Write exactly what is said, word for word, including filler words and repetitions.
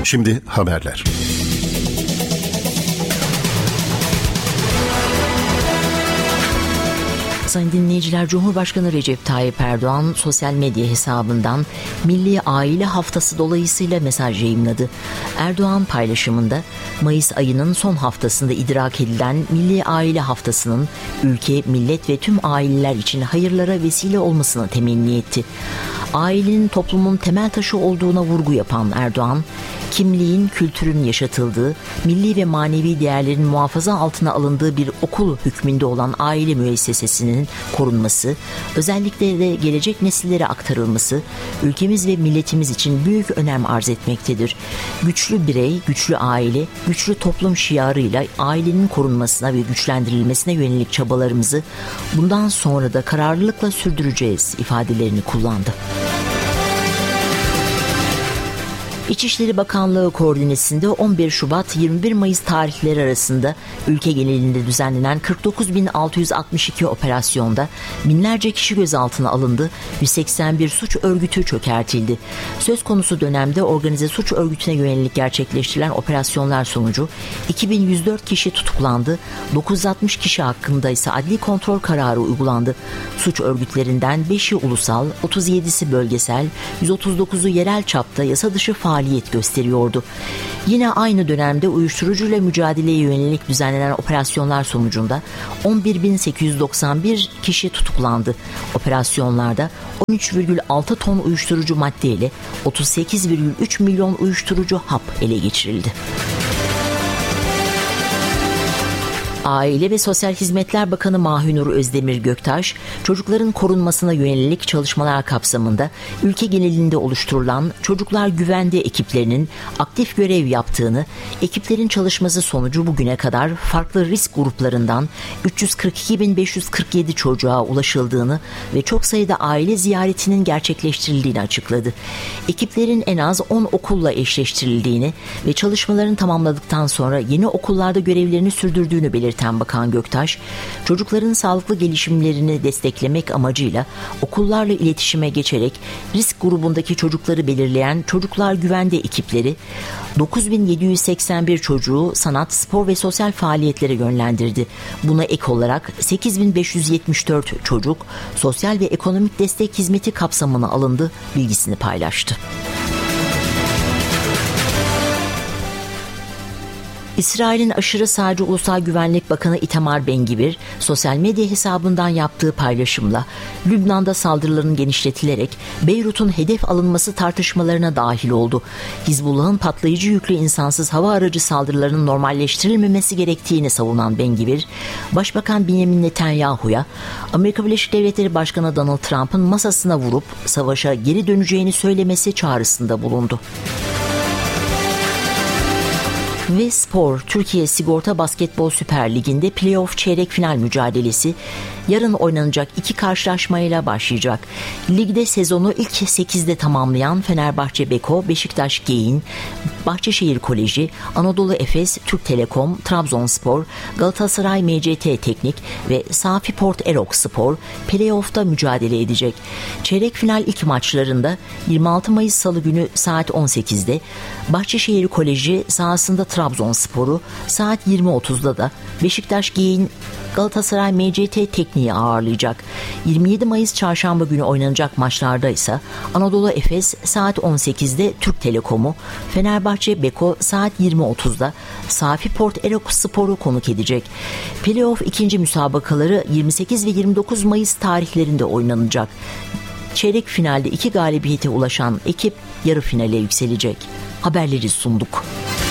Şimdi haberler. Sayın dinleyiciler, Cumhurbaşkanı Recep Tayyip Erdoğan sosyal medya hesabından Milli Aile Haftası dolayısıyla mesaj yayımladı. Erdoğan paylaşımında Mayıs ayının son haftasında idrak edilen Milli Aile Haftası'nın ülke, millet ve tüm aileler için hayırlara vesile olmasını temenni etti. Ailenin toplumun temel taşı olduğuna vurgu yapan Erdoğan, kimliğin, kültürün yaşatıldığı, milli ve manevi değerlerin muhafaza altına alındığı bir okul hükmünde olan aile müessesesinin korunması, özellikle de gelecek nesillere aktarılması, ülkemiz ve milletimiz için büyük önem arz etmektedir. Güçlü birey, güçlü aile, güçlü toplum şiarıyla ailenin korunmasına ve güçlendirilmesine yönelik çabalarımızı bundan sonra da kararlılıkla sürdüreceğiz ifadelerini kullandı. İçişleri Bakanlığı koordinesinde on bir Şubat yirmi bir Mayıs tarihleri arasında ülke genelinde düzenlenen kırk dokuz bin altı yüz altmış iki operasyonda binlerce kişi gözaltına alındı, yüz seksen bir suç örgütü çökertildi. Söz konusu dönemde organize suç örgütüne yönelik gerçekleştirilen operasyonlar sonucu iki bin yüz dört kişi tutuklandı, dokuz yüz altmış kişi hakkında ise adli kontrol kararı uygulandı. Suç örgütlerinden beşi ulusal, otuz yedisi bölgesel, yüz otuz dokuzu yerel çapta yasa dışı faaliyet faaliyet gösteriyordu. Yine aynı dönemde uyuşturucuyla mücadeleye yönelik düzenlenen operasyonlar sonucunda on bir bin sekiz yüz doksan bir kişi tutuklandı. Operasyonlarda on üç virgül altı ton uyuşturucu madde ile otuz sekiz virgül üç milyon uyuşturucu hap ele geçirildi. Aile ve Sosyal Hizmetler Bakanı Mahinur Özdemir Göktaş, çocukların korunmasına yönelik çalışmalar kapsamında ülke genelinde oluşturulan Çocuklar Güvende ekiplerinin aktif görev yaptığını, ekiplerin çalışması sonucu bugüne kadar farklı risk gruplarından üç yüz kırk iki bin beş yüz kırk yedi çocuğa ulaşıldığını ve çok sayıda aile ziyaretinin gerçekleştirildiğini açıkladı. Ekiplerin en az on okulla eşleştirildiğini ve çalışmalarını tamamladıktan sonra yeni okullarda görevlerini sürdürdüğünü belirtti. Bakan Göktaş, çocukların sağlıklı gelişimlerini desteklemek amacıyla okullarla iletişime geçerek risk grubundaki çocukları belirleyen Çocuklar Güvende ekipleri dokuz bin yedi yüz seksen bir çocuğu sanat, spor ve sosyal faaliyetlere yönlendirdi. Buna ek olarak sekiz bin beş yüz yetmiş dört çocuk sosyal ve ekonomik destek hizmeti kapsamına alındı bilgisini paylaştı. İsrail'in aşırı sağcı Ulusal Güvenlik Bakanı Itamar Ben-Gvir, sosyal medya hesabından yaptığı paylaşımla Lübnan'da saldırıların genişletilerek Beyrut'un hedef alınması tartışmalarına dahil oldu. Hizbullah'ın patlayıcı yüklü insansız hava aracı saldırılarının normalleştirilmemesi gerektiğini savunan Ben-Gvir, Başbakan Benjamin Netanyahu'ya Amerika Birleşik Devletleri Başkanı Donald Trump'ın masasına vurup savaşa geri döneceğini söylemesi çağrısında bulundu. Ve spor, Türkiye Sigorta Basketbol Süper Ligi'nde playoff çeyrek final mücadelesi yarın oynanacak iki karşılaşmayla başlayacak. Ligde sezonu ilk sekizde tamamlayan Fenerbahçe Beko, Beşiktaş Geyin, Bahçeşehir Koleji, Anadolu Efes, Türk Telekom, Trabzonspor, Galatasaray M C T Teknik ve Safi Port Erok Spor playoff'ta mücadele edecek. Çeyrek final ilk maçlarında yirmi altı Mayıs Salı günü saat on sekizde Bahçeşehir Koleji sahasında Trabzonspor'u, saat yirmi otuzda da Beşiktaş Geyin Galatasaray M C T Teknik'i ağırlayacak. yirmi yedi Mayıs Çarşamba günü oynanacak maçlarda ise Anadolu Efes saat on sekizde Türk Telekom'u, Fenerbahçe Beko saat yirmi otuzda Safi Port Erok Spor'u konuk edecek. Playoff ikinci müsabakaları yirmi sekiz ve yirmi dokuz Mayıs tarihlerinde oynanacak. Çeyrek finalde iki galibiyete ulaşan ekip yarı finale yükselecek. Haberleri sunduk.